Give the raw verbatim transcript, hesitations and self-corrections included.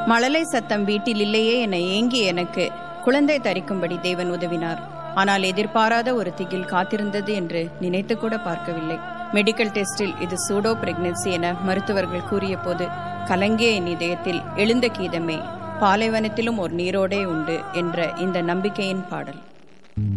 மழலை சத்தம் வீட்டில் இல்லையே என ஏங்கி எனக்கு குழந்தை தரிக்கும்படி தேவன் உதவினார். ஆனால் எதிர்பாராத ஒரு திகில் காத்திருந்தது என்று நினைத்து கூட பார்க்கவில்லை. மெடிக்கல் டெஸ்டில் இது சூடோ பிரெக்னன்சி என மருத்துவர்கள் கூறிய போது கலங்கிய என் இதயத்தில் எழுந்த கீதமே பாலைவனத்திலும் ஒரு நீரோடே உண்டு என்ற இந்த நம்பிக்கையின் பாடல்.